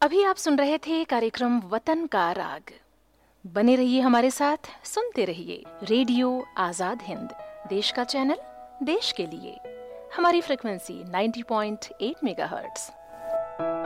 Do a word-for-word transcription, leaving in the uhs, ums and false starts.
अभी आप सुन रहे थे कार्यक्रम वतन का राग। बने रहिए हमारे साथ, सुनते रहिए रेडियो आजाद हिंद, देश का चैनल, देश के लिए। हमारी फ्रिक्वेंसी नब्बे पॉइंट आठ मेगाहर्ट्ज।